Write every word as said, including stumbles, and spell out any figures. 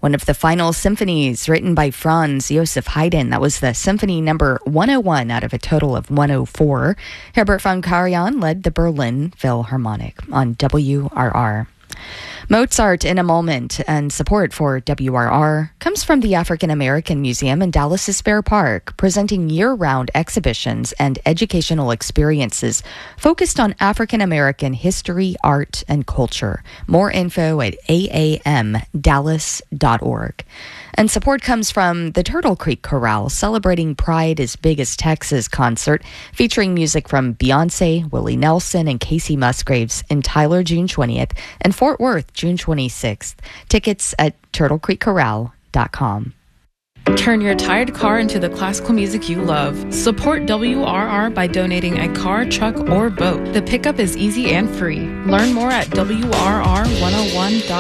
One of the final symphonies written by Franz Joseph Haydn. That was the symphony number one oh one out of a total of one oh four. Herbert von Karajan led the Berlin Philharmonic on W R R. Mozart in a Moment, and support for W R R comes from the African American Museum in Dallas's Fair Park, presenting year-round exhibitions and educational experiences focused on African American history, art, and culture. More info at a a m dallas dot org. And support comes from the Turtle Creek Chorale, celebrating Pride as Big as Texas concert, featuring music from Beyonce, Willie Nelson, and Casey Musgraves in Tyler, June twentieth, and Fort Worth, June twenty-sixth. Tickets at turtle creek chorale dot com. Turn your tired car into the classical music you love. Support W R R by donating a car, truck, or boat. The pickup is easy and free. Learn more at W R R one oh one dot com.